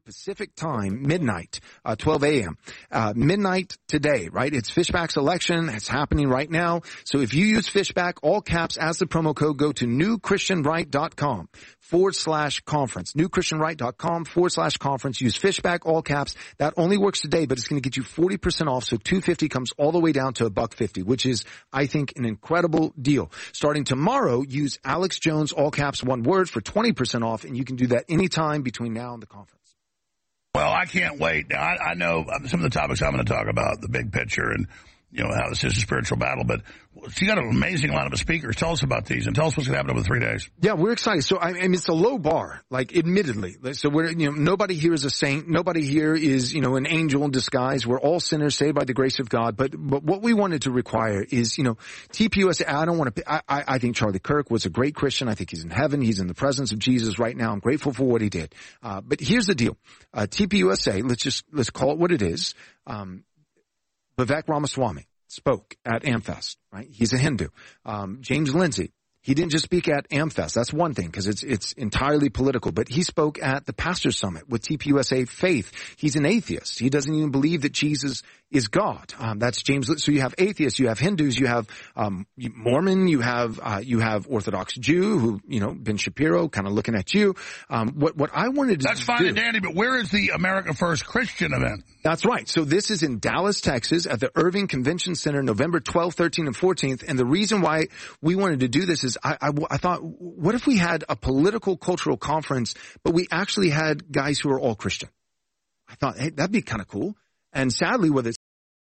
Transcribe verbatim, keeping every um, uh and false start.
Pacific time, midnight, uh, twelve a.m., uh, midnight today, right? It's Fishback's election. It's happening right now. So if you use Fishback, all caps, as the promo code, go to newchristianright.com forward slash conference, newchristianright.com forward slash conference. Use Fishback, all caps. That only works today, but it's going to get you forty percent off. So two hundred fifty comes all the way down to a buck fifty, which is, I think, an incredible deal. Starting tomorrow, use Alex Jones, all caps, one word, for twenty percent off, and you can do that anytime between now and the conference. Well, I can't wait. Now, I, I know some of the topics I'm going to talk about, the big picture and, you know, how this is a spiritual battle, but she got an amazing lineup of speakers. Tell us about these and tell us what's going to happen over three days. Yeah, we're excited. So, I mean, it's a low bar, like, admittedly. So we're, you know, nobody here is a saint. Nobody here is, you know, an angel in disguise. We're all sinners saved by the grace of God. But, but what we wanted to require is, you know, T P U S A, I don't want to, I, I, I think Charlie Kirk was a great Christian. I think he's in heaven. He's in the presence of Jesus right now. I'm grateful for what he did. Uh, but here's the deal. Uh, T P U S A, let's just, let's call it what it is. Um, Vivek Ramaswamy spoke at AmFest, right? He's a Hindu. Um, James Lindsay, he didn't just speak at AmFest. That's one thing, because it's it's entirely political. But he spoke at the Pastors Summit with T P U S A Faith. He's an atheist. He doesn't even believe that Jesus is God. Um, that's James. So you have atheists, you have Hindus, you have um, Mormon, you have uh, you have Orthodox Jew, who, you know, Ben Shapiro, kind of looking at you. Um, what what I wanted to that's do, fine and dandy, but where is the America First Christian event? That's right. So this is in Dallas, Texas, at the Irving Convention Center, November twelfth, thirteenth, and fourteenth. And the reason why we wanted to do this is I, I, I thought, what if we had a political cultural conference, but we actually had guys who are all Christian? I thought, hey, that'd be kind of cool. And sadly, whether it's